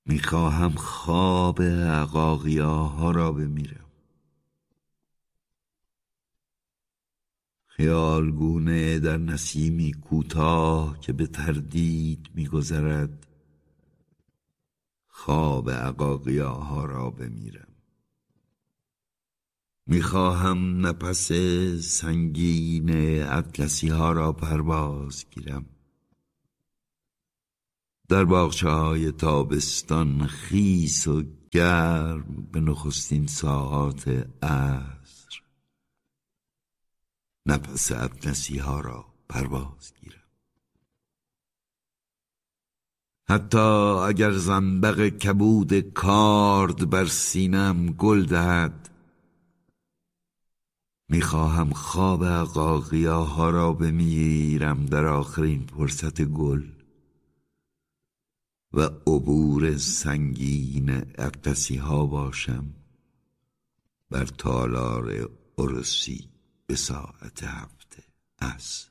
میخواهم خواب عقاقیاها را بمیرم. خیالگونه در نسیمی کوتاه که به تردید میگذرد خواب عقاقیاها را بمیرم. میخواهم نفس سنگین اطلسی ها را پرواز گیرم. در باغچه های تابستان خیس و گرم به نخستین ساعات عصر نفس اطلسی ها را پرواز گیرم. حتی اگر زنبق کبود کارد بر سینم گل دهد، میخواهم خواب عقاقیاها را بمیرم در آخرین فرصت گل و عبور سنگین اطلسی ها باشم بر تالار عروسی به ساعت 7 عصر.